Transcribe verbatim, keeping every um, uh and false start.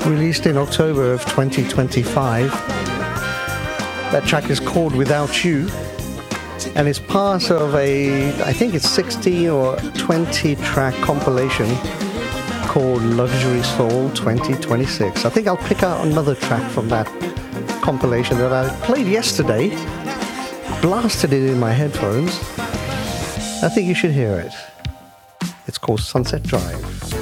released in October of twenty twenty-five. That track is called Without You, and it's part of a, I think it's sixteen or twenty track compilation called Luxury Soul twenty twenty-six. I think I'll pick out another track from that compilation that I played yesterday, blasted it in my headphones. I think you should hear it. It's called Sunset Drive.